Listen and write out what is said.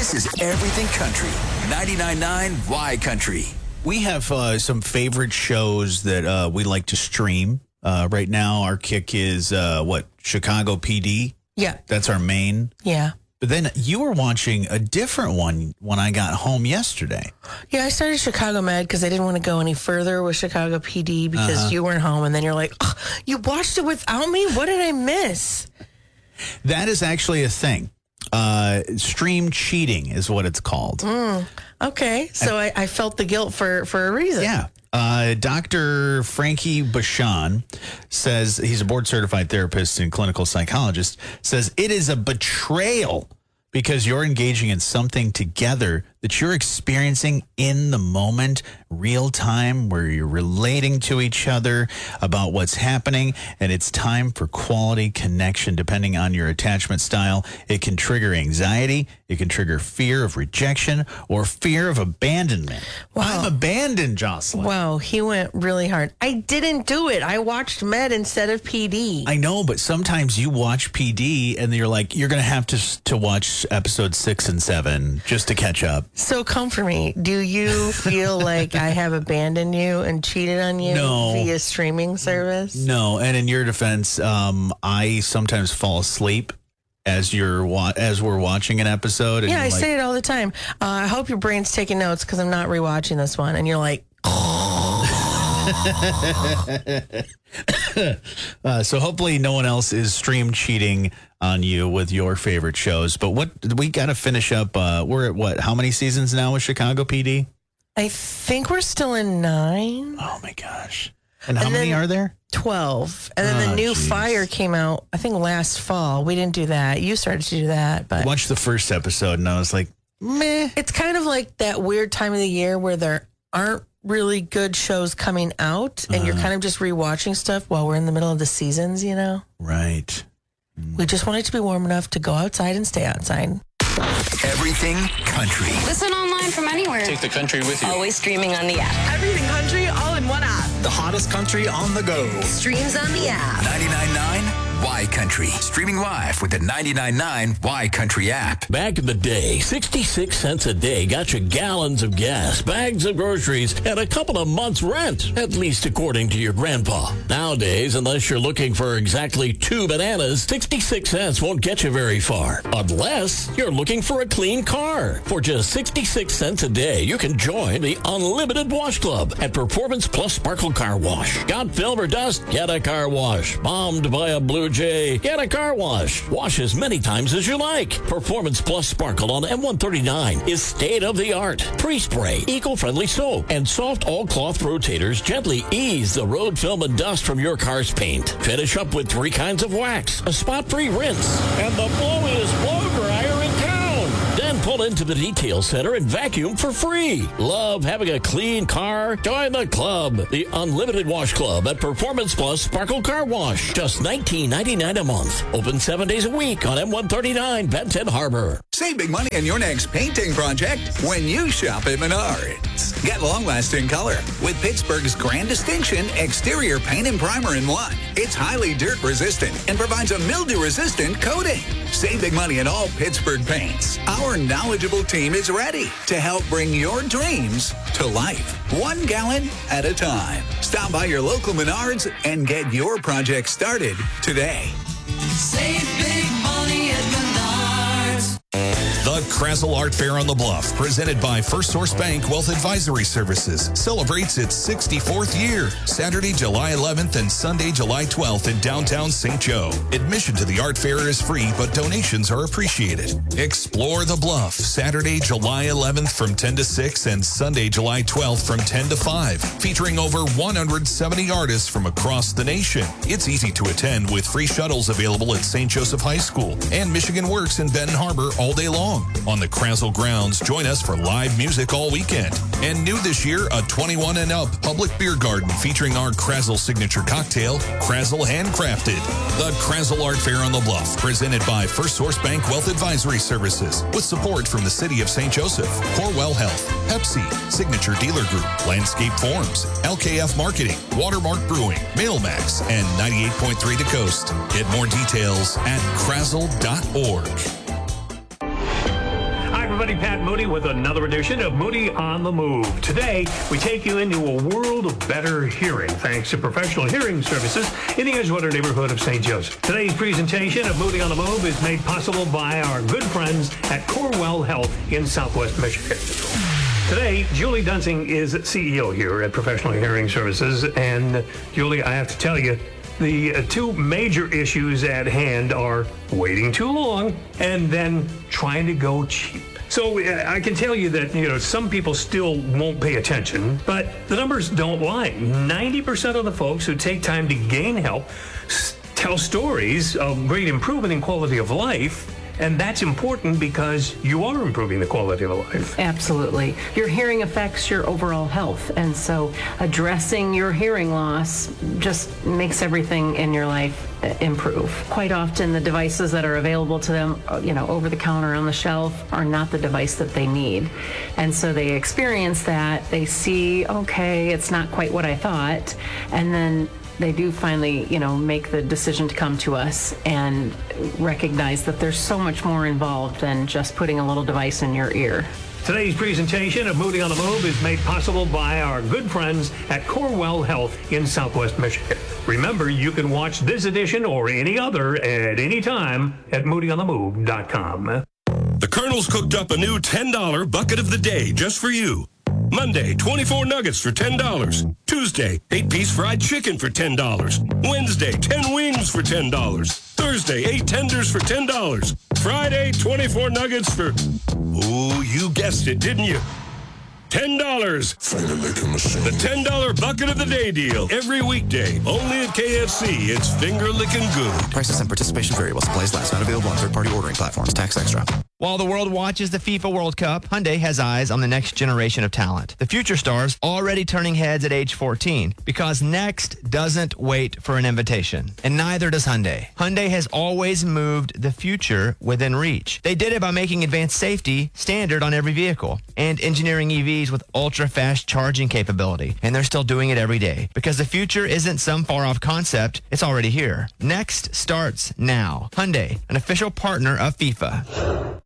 This is Everything Country. 99.9 Y Country. We have some favorite shows that we like to stream. Right now, our kick is, Chicago PD? Yeah. That's our main. Yeah. But then you were watching a different one when I got home yesterday. Yeah, I started Chicago Med because I didn't want to go any further with Chicago PD because you weren't home. And then you're like, oh, you watched it without me? What did I miss? That is actually a thing. Stream cheating is what it's called. Okay. So I felt the guilt for a reason. Yeah. Dr. Frankie Bashan says, he's a board-certified therapist and clinical psychologist, says it is a betrayal because you're engaging in something together that you're experiencing in the moment, real time, where you're relating to each other about what's happening, and it's time for quality connection. Depending on your attachment style, it can trigger anxiety, it can trigger fear of rejection, or fear of abandonment. Wow. I'm abandoned, Jocelyn. Wow, he went really hard. I didn't do it. I watched Med instead of PD. I know, but sometimes you watch PD and you're like, you're going to have to watch episodes 6 and 7 just to catch up. So comfort me. Do you feel like I have abandoned you and cheated on you via streaming service? No, and in your defense, I sometimes fall asleep as we're watching an episode. And yeah, I say it all the time. I hope your brain's taking notes because I'm not rewatching this one. And you're like, so hopefully no one else is stream cheating on you with your favorite shows. But we got to finish up. We're at how many seasons now with Chicago PD? I think we're still in 9. Oh my gosh. And how many are there? 12. And then the new Fire came out, I think last fall. We didn't do that. You started to do that. But I watched the first episode and I was like, meh. It's kind of like that weird time of the year where there aren't really good shows coming out and you're kind of just rewatching stuff while we're in the middle of the seasons, you know? Right. We just want it to be warm enough to go outside and stay outside. Everything Country. Listen online from anywhere. Take the country with you. Always streaming on the app. Everything Country all in one app. The hottest country on the go. Streams on the app. 99.9 Y Country. Streaming live with the 99.9 Y Country app. Back in the day, 66 cents a day got you gallons of gas, bags of groceries, and a couple of months' rent, at least according to your grandpa. Nowadays, unless you're looking for exactly 2 bananas, 66 cents won't get you very far. Unless you're looking for a clean car. For just 66 cents a day, you can join the Unlimited Wash Club at Performance Plus Sparkle Car Wash. Got film or dust? Get a car wash. Bombed by a Blue Jay? Get a car wash. Wash as many times as you like. Performance Plus Sparkle on M139 is state-of-the-art. Pre-spray, eco-friendly soap, and soft all-cloth rotators gently ease the road film and dust from your car's paint. Finish up with 3 kinds of wax, a spot-free rinse, and the blowiest blow dryer in town. Then pull into the detail center and vacuum for free. Love having a clean car? Join the club. The Unlimited Wash Club at Performance Plus Sparkle Car Wash. Just $19.99 a month. Open 7 days a week on M139 Benton Harbor. Save big money on your next painting project when you shop at Menards. Get long-lasting color with Pittsburgh's Grand Distinction exterior paint and primer in one. It's highly dirt-resistant and provides a mildew-resistant coating. Save big money on all Pittsburgh paints. Our knowledgeable team is ready to help bring your dreams to life, 1 gallon at a time. Stop by your local Menards and get your project started today. Save big money at Menards. The Krazel Art Fair on the Bluff, presented by First Source Bank Wealth Advisory Services, celebrates its 64th year, Saturday, July 11th and Sunday, July 12th in downtown St. Joe. Admission to the art fair is free, but donations are appreciated. Explore the Bluff, Saturday, July 11th from 10 to 6 and Sunday, July 12th from 10 to 5, featuring over 170 artists from across the nation. It's easy to attend with free shuttles available at St. Joseph High School and Michigan Works in Benton Harbor all day long. On the Krazel grounds, join us for live music all weekend. And new this year, a 21 and up public beer garden featuring our Krazel signature cocktail, Krazel Handcrafted. The Krazel Art Fair on the Bluff, presented by First Source Bank Wealth Advisory Services, with support from the City of St. Joseph, Corewell Health, Pepsi, Signature Dealer Group, Landscape Forms, LKF Marketing, Watermark Brewing, Mailmax, and 98.3 The Coast. Get more details at krazel.org. everybody, Pat Moody with another edition of Moody on the Move. Today, we take you into a world of better hearing thanks to Professional Hearing Services in the Edgewater neighborhood of St. Joseph. Today's presentation of Moody on the Move is made possible by our good friends at Corewell Health in Southwest Michigan. Today, Julie Dunsing is CEO here at Professional Hearing Services. And Julie, I have to tell you, the two major issues at hand are waiting too long and then trying to go cheap. So I can tell you that, some people still won't pay attention, but the numbers don't lie. 90% of the folks who take time to gain help tell stories of great improvement in quality of life. And that's important because you are improving the quality of life. Absolutely. Your hearing affects your overall health. And so addressing your hearing loss just makes everything in your life improve. Quite often the devices that are available to them, over the counter on the shelf are not the device that they need. And so they experience that. They see, okay, it's not quite what I thought. And then they do finally, make the decision to come to us and recognize that there's so much more involved than just putting a little device in your ear. Today's presentation of Moody on the Move is made possible by our good friends at Corewell Health in Southwest Michigan. Remember, you can watch this edition or any other at any time at moodyonthemove.com. The Colonel's cooked up a new $10 bucket of the day just for you. Monday, 24 nuggets for $10. Tuesday, 8-piece fried chicken for $10. Wednesday, 10 wings for $10. Thursday, 8 tenders for $10. Friday, 24 nuggets for... Oh, you guessed it, didn't you? $10. The $10 bucket of the day deal. Every weekday. Only at KFC. It's finger licking good. Prices and participation vary while supplies last. Not available on third-party ordering platforms. Tax extra. While the world watches the FIFA World Cup, Hyundai has eyes on the next generation of talent. The future stars already turning heads at age 14 because next doesn't wait for an invitation. And neither does Hyundai. Hyundai has always moved the future within reach. They did it by making advanced safety standard on every vehicle and engineering EVs with ultra-fast charging capability. And they're still doing it every day because the future isn't some far-off concept. It's already here. Next starts now. Hyundai, an official partner of FIFA.